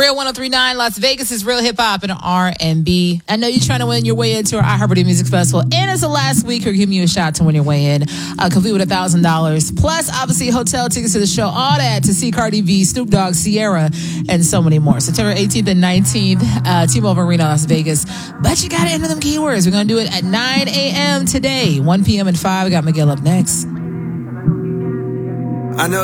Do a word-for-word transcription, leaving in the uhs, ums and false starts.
Real one oh three point nine Las Vegas is real hip hop and R and B. I know you're trying to win your way into our iHeartRadio Music Festival, and it's the last week. We're giving you a shot to win your way in, uh, complete with a thousand dollars plus, obviously, hotel tickets to the show. All that to see Cardi B, Snoop Dogg, Sierra, and so many more. September eighteenth and nineteenth, uh, T-Mobile Arena, Las Vegas. But you got to enter them keywords. We're going to do it at nine a.m. today, one p.m. and five. We got Miguel up next. I know.